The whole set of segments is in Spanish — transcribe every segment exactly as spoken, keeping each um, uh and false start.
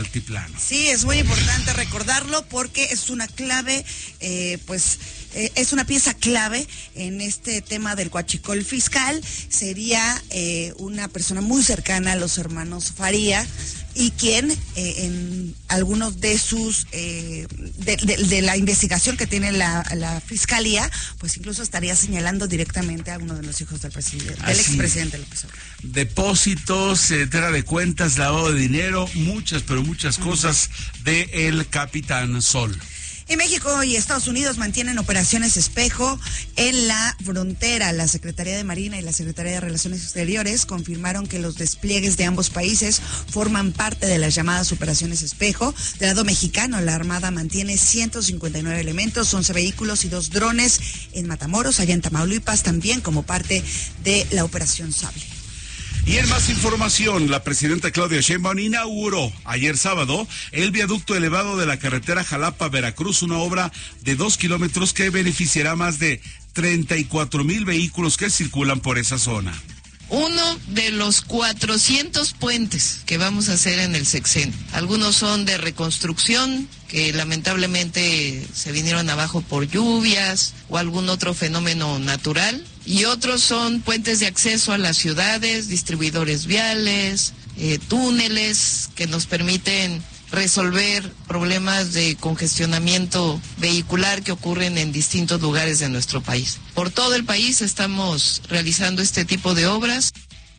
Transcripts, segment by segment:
altiplano. Sí, es muy importante recordarlo porque es una clave, eh, pues eh, es una pieza clave en este tema del huachicol fiscal. Sería eh, una persona muy cercana a los hermanos Faría y quien eh, en algunos de sus eh, de, de, de la investigación que tiene la, la fiscalía, pues incluso estaría señalando directamente a uno de los hijos del presidente, del expresidente López Obrador. Depósitos, etcétera, de cuentas, lavado de dinero, muchas, pero muchas cosas de el Capitán Sol. En México y Estados Unidos mantienen operaciones espejo en la frontera. La Secretaría de Marina y la Secretaría de Relaciones Exteriores confirmaron que los despliegues de ambos países forman parte de las llamadas operaciones espejo. Del lado mexicano, la Armada mantiene ciento cincuenta y nueve elementos, once vehículos y dos drones en Matamoros, allá en Tamaulipas, también como parte de la Operación Sable. Y en más información, la presidenta Claudia Sheinbaum inauguró ayer sábado el viaducto elevado de la carretera Jalapa-Veracruz, una obra de dos kilómetros que beneficiará a más de treinta y cuatro mil vehículos que circulan por esa zona. Uno de los cuatrocientos puentes que vamos a hacer en el sexenio. Algunos son de reconstrucción, que lamentablemente se vinieron abajo por lluvias o algún otro fenómeno natural. Y otros son puentes de acceso a las ciudades, distribuidores viales, eh, túneles que nos permiten resolver problemas de congestionamiento vehicular que ocurren en distintos lugares de nuestro país. Por todo el país estamos realizando este tipo de obras.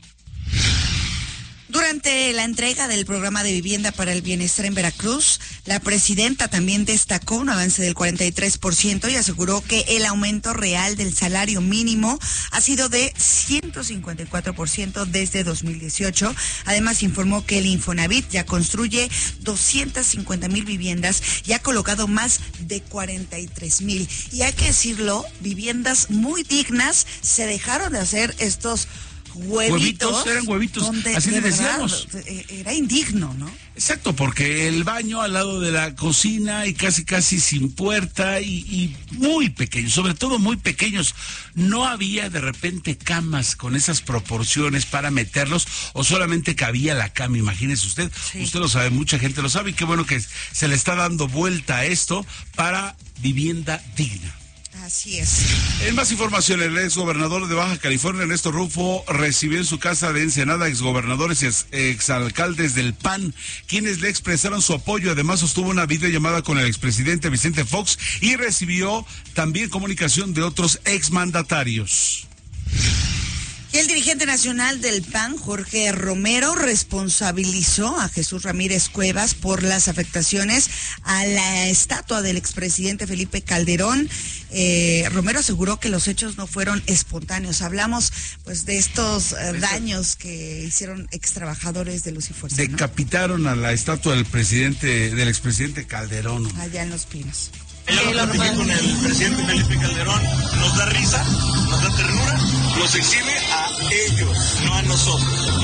Durante la entrega del programa de vivienda para el bienestar en Veracruz, la presidenta también destacó un avance del cuarenta y tres por ciento y aseguró que el aumento real del salario mínimo ha sido de ciento cincuenta y cuatro por ciento desde dos mil dieciocho. Además, informó que el Infonavit ya construye doscientas cincuenta mil viviendas y ha colocado más de cuarenta y tres mil. Y hay que decirlo, viviendas muy dignas. Se dejaron de hacer estos Huevitos, huevitos, eran huevitos, donde, así de le decíamos. Verdad, era indigno, ¿no? Exacto, porque el baño al lado de la cocina y casi casi sin puerta y, y muy pequeños, sobre todo muy pequeños. No había de repente camas con esas proporciones para meterlos o solamente cabía la cama, imagínese usted. Sí. Usted lo sabe, mucha gente lo sabe y qué bueno que se le está dando vuelta a esto para vivienda digna. Así es. En más información, el exgobernador de Baja California, Ernesto Rufo, recibió en su casa de Ensenada exgobernadores y ex, exalcaldes del P A N, quienes le expresaron su apoyo. Además, sostuvo una videollamada con el expresidente Vicente Fox y recibió también comunicación de otros exmandatarios. Y el dirigente nacional del P A N, Jorge Romero, responsabilizó a Jesús Ramírez Cuevas por las afectaciones a la estatua del expresidente Felipe Calderón. Eh, Romero aseguró que los hechos no fueron espontáneos. Hablamos pues de estos eh, daños que hicieron extrabajadores de Luz y Fuerza, ¿no? Decapitaron a la estatua del presidente, del expresidente Calderón. Allá en Los Pinos. Ya lo platiqué con el presidente Felipe Calderón, nos da risa, nos da ternura, nos exhibe a ellos, no a nosotros.